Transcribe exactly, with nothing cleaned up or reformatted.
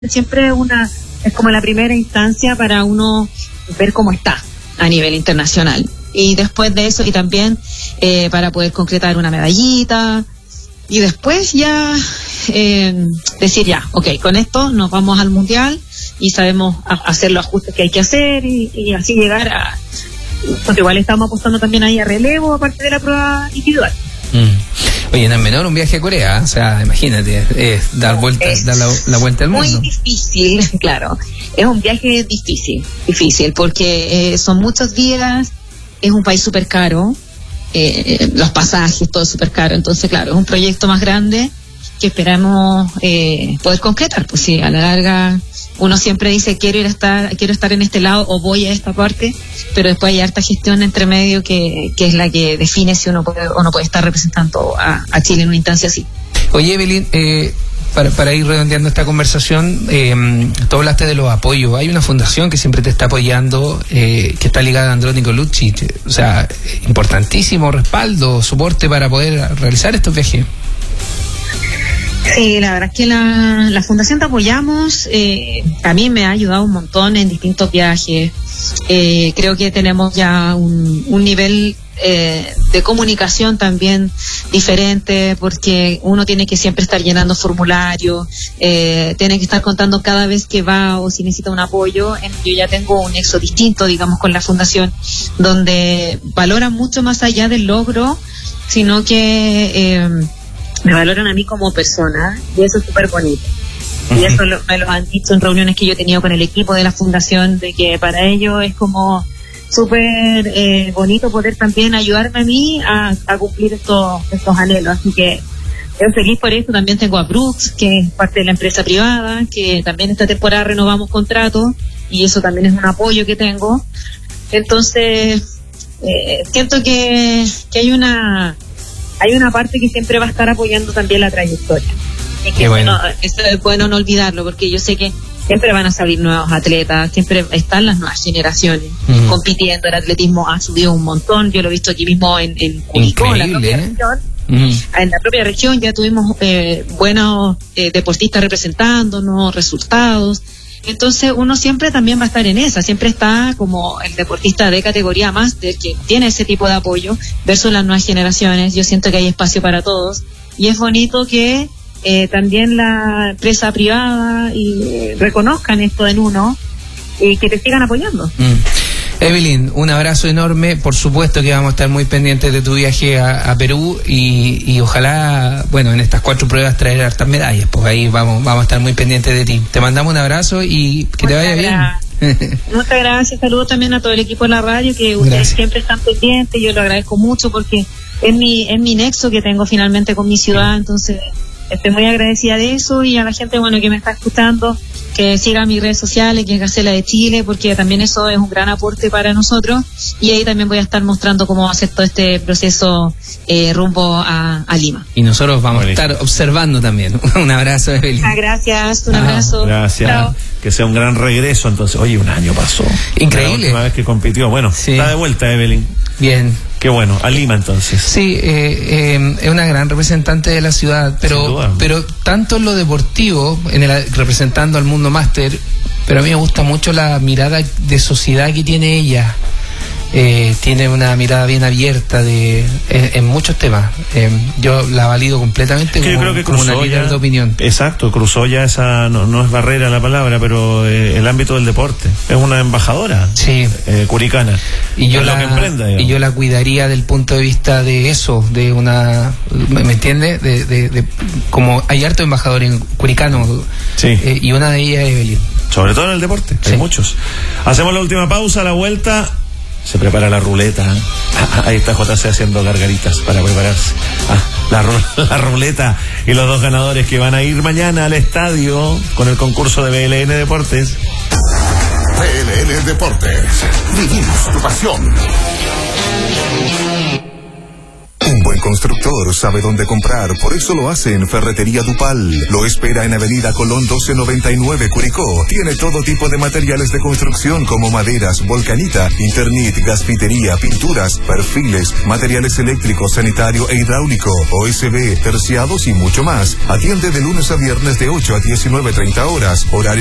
siempre una es como la primera instancia para uno ver cómo está a nivel internacional. Y después de eso, y también eh, para poder concretar una medallita, y después ya eh, decir ya, ok, con esto nos vamos al mundial y sabemos a, hacer los ajustes que hay que hacer y, y así llegar a... Porque igual estamos apostando también ahí a relevo, aparte de la prueba individual. Mm. Oye, no es menor un viaje a Corea, ¿eh? O sea, imagínate, es dar vuelta, es dar la, la vuelta al mundo. Muy difícil, claro. Es un viaje difícil, difícil, porque eh, son muchos días, es un país súper caro, eh, los pasajes, todo súper caro. Entonces, claro, es un proyecto más grande que esperamos eh, poder concretar. Pues sí, a la larga uno siempre dice quiero ir a estar, quiero estar en este lado o voy a esta parte, pero después hay harta gestión entre medio que, que es la que define si uno puede o no puede estar representando a, a Chile en una instancia así. Oye, Evelyn, eh, para, para ir redondeando esta conversación, eh, tú hablaste de los apoyos. Hay una fundación que siempre te está apoyando, eh, que está ligada a Andrónico Lučić. O sea, importantísimo respaldo, soporte para poder realizar estos viajes. Sí, la verdad es que la, la Fundación Te Apoyamos eh, a mí me ha ayudado un montón en distintos viajes. Eh, creo que tenemos ya un, un nivel eh, de comunicación también diferente, porque uno tiene que siempre estar llenando formularios, eh, tiene que estar contando cada vez que va o si necesita un apoyo. Yo ya tengo un nexo distinto, digamos, con la Fundación, donde valoran mucho más allá del logro, sino que... Eh, me valoran a mí como persona y eso es súper bonito. Uh-huh. Y eso lo, me lo han dicho en reuniones que yo he tenido con el equipo de la fundación, de que para ellos es como súper eh, bonito poder también ayudarme a mí a, a cumplir estos, estos anhelos. Así que yo feliz por eso. También tengo a Brooks, que es parte de la empresa privada, que también esta temporada renovamos contratos y eso también es un apoyo que tengo. Entonces eh, siento que, que hay una... hay una parte que siempre va a estar apoyando también la trayectoria. Y que bueno. No, eso es bueno no olvidarlo, porque yo sé que siempre van a salir nuevos atletas, siempre están las nuevas generaciones uh-huh. compitiendo. El atletismo ha subido un montón, yo lo he visto aquí mismo en, en Curicó, en la propia ¿eh? región. Uh-huh. En la propia región ya tuvimos eh, buenos eh, deportistas representándonos, resultados. Entonces uno siempre también va a estar en esa, siempre está como el deportista de categoría máster que tiene ese tipo de apoyo versus las nuevas generaciones. Yo siento que hay espacio para todos y es bonito que eh, también la empresa privada y eh, reconozcan esto en uno y que te sigan apoyando. Mm. Evelyn, un abrazo enorme. Por supuesto que vamos a estar muy pendientes de tu viaje a, a Perú y, y ojalá, bueno, en estas cuatro pruebas traer hartas medallas, pues ahí vamos, vamos a estar muy pendientes de ti. Te mandamos un abrazo y que Muchas te vaya gracias. bien. Muchas gracias, saludos también a todo el equipo de la radio, que ustedes gracias. siempre están pendientes, yo lo agradezco mucho porque es mi, es mi nexo que tengo finalmente con mi ciudad, entonces estoy muy agradecida de eso, y a la gente, bueno, que me está escuchando, que siga mis redes sociales, que es Gacela de Chile, porque también eso es un gran aporte para nosotros, y ahí también voy a estar mostrando cómo va a ser todo este proceso eh, rumbo a, a Lima. Y nosotros vamos Buenísimo. a estar observando también. Un abrazo, Evelyn. Ah, gracias, un ah, abrazo. Gracias. Chao. Que sea un gran regreso, entonces. Oye, un año pasó. Increíble. La última vez que compitió. Bueno, sí. Está de vuelta, Evelyn. Bien. Qué bueno, a Lima entonces. Sí, eh, eh, es una gran representante de la ciudad, pero pero tanto en lo deportivo, en el, representando al mundo máster, pero a mí me gusta mucho la mirada de sociedad que tiene ella. Eh, tiene una mirada bien abierta de en, en muchos temas. Eh, yo la valido completamente es que como, yo creo que como una líder ya, de opinión. Exacto, cruzó ya esa, no, no es barrera la palabra, pero eh, el ámbito del deporte. Es una embajadora sí. eh, curicana. Y yo, la, emprenda, y yo la cuidaría del punto de vista de eso, de una, ¿me entiendes? De, de, de, como hay harto embajador en curicano, sí. eh, y una de ellas es Evelyn. Sobre todo en el deporte, sí. Hay muchos. Hacemos la última pausa, a la vuelta. Se prepara la ruleta. Ah, ahí está J C haciendo gargaritas para prepararse. Ah, la, la ruleta y los dos ganadores que van a ir mañana al estadio con el concurso de B L N Deportes. B L N Deportes. Vivimos tu pasión. Un buen constructor sabe dónde comprar, por eso lo hace en Ferretería Dupal. Lo espera en Avenida Colón doce noventa y nueve, Curicó. Tiene todo tipo de materiales de construcción como maderas, volcanita, Internet, gasfitería, pinturas, perfiles, materiales eléctricos, sanitario e hidráulico, O S B, terciados y mucho más. Atiende de lunes a viernes de ocho a diecinueve treinta horas. Horario